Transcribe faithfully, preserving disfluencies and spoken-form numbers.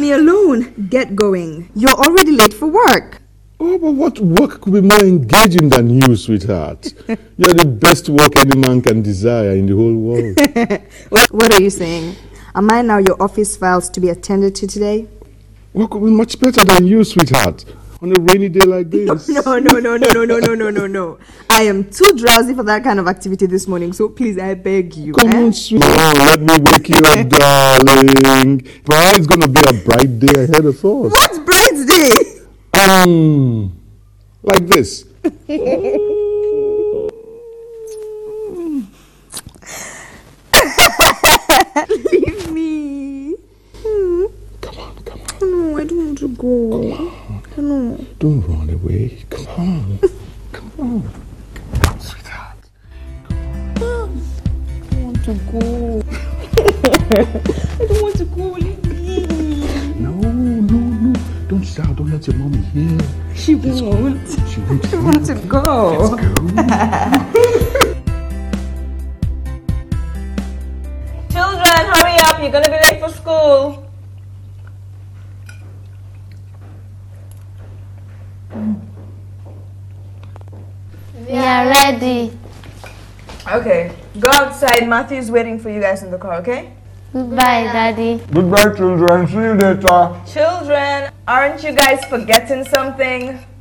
me alone. Get going. You're already late for work. Oh, but what work could be more engaging than you, sweetheart? You're the best work any man can desire in the whole world. what, what are you saying? Am I now your office files to be attended to today? What could be much better than you, sweetheart? On a rainy day like this. No, no, no, no, no, no, no, no, no, no. I am too drowsy for that kind of activity this morning, so please, I beg you. Come eh? on, sweetheart. Let me wake you up, darling. But it's going to be a bright day ahead of us. What bright day? Um, like this. Leave me. Hmm. Come on, come on. No, I don't want to go. Come on. No. Don't run away. Come on. Come on. Sweetheart. I don't want to go. I don't want to go. Leave me. No, no, no. Don't shout. Don't let your mommy hear. She won't. She won't I want to go. Let's go. Children, hurry up. You're going to be late for school. We are ready. Okay, go outside. Matthew's waiting for you guys in the car, okay? Goodbye, Daddy. Goodbye, children. See you later. Children, aren't you guys forgetting something?